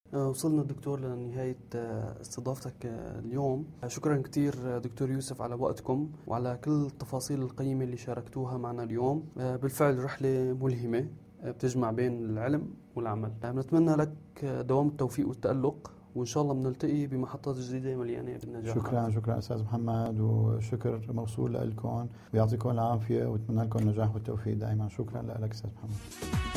وصلنا دكتور لنهاية استضافتك اليوم. شكرا كتير دكتور يوسف على وقتكم وعلى كل التفاصيل القيمة اللي شاركتوها معنا اليوم. بالفعل رحلة ملهمة بتجمع بين العلم والعمل. بنتمنى لك دوام التوفيق والتألق، وإن شاء الله بنلتقي بمحطات جديدة مليانة بالنجاح. شكرا أستاذ محمد، وشكر موصول لكم، ويعطيكم العافية، واتمنى لكم النجاح والتوفيق دائما. شكرا لك أستاذ محمد.